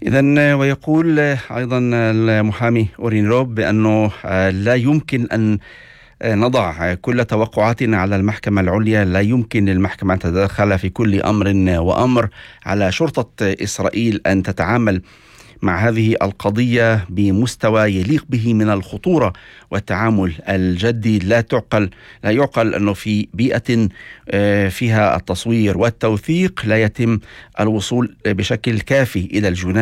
إذن ويقول أيضا المحامي أورينروب بأنه لا يمكن أن نضع كل توقعاتنا على المحكمة العليا. لا يمكن للمحكمة أن تتدخل في كل أمر وأمر. على شرطة إسرائيل أن تتعامل مع هذه القضية بمستوى يليق به من الخطورة والتعامل الجدي. لا يعقل أنه في بيئة فيها التصوير والتوثيق لا يتم الوصول بشكل كافي إلى الجناح